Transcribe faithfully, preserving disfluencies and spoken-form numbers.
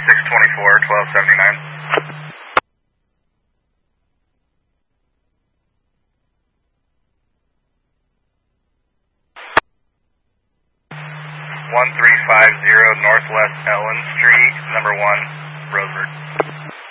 six twenty-four, twelve seventy-nine. one three five zero Northwest Ellen Street, number one, Roseburg.